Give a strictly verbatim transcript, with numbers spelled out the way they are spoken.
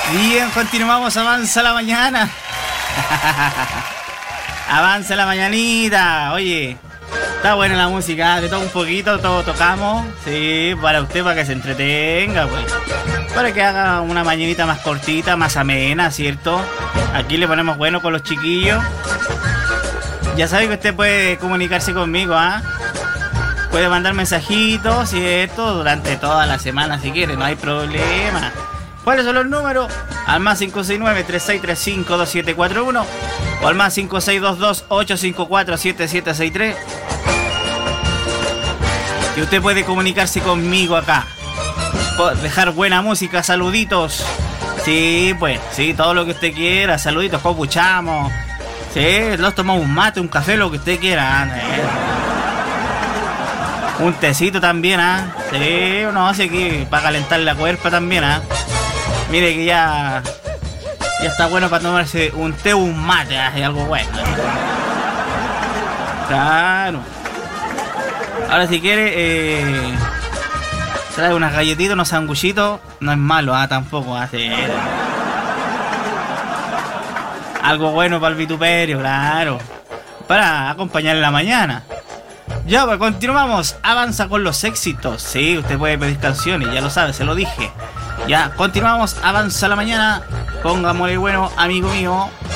Bien, continuamos, avanza la mañana. Avanza la mañanita. Oye, está buena la música, de todo un poquito, todo tocamos. Sí, para usted, para que se entretenga, pues. Para que haga una mañanita más cortita, más amena, ¿cierto? Aquí le ponemos bueno con los chiquillos. Ya sabe que usted puede comunicarse conmigo, ¿ah? ¿eh? Puede mandar mensajitos, ¿cierto? Durante toda la semana si quiere, no hay problema. ¿Cuáles son los números? Al más cinco seis nueve, tres seis tres cinco, dos siete cuatro uno o al más cinco seis dos dos, ocho cinco cuatro, siete siete seis tres. Y usted puede comunicarse conmigo acá. Dejar buena música, saluditos. Sí, pues, sí, todo lo que usted quiera. Saluditos, copuchamos. Sí, los tomamos un mate, un café, lo que usted quiera. ¿eh? Un tecito también, ¿ah? ¿eh? Sí, uno hace aquí para calentar la cuerpa también, ¿ah? ¿eh? Mire que ya ya está bueno para tomarse un té o un mate, ¿eh? Algo bueno. ¿eh? Claro. Ahora si quiere, eh, trae unas galletitas, unos sanguchitos, no es malo, ¿ah? ¿eh? Tampoco hace. ¿eh? Algo bueno para el vituperio, claro. Para acompañar en la mañana. Ya, pues continuamos. Avanza con los éxitos. Sí, usted puede pedir canciones, ya lo sabe, se lo dije. Ya, continuamos. Avanza la mañana. Póngamole bueno, amigo mío.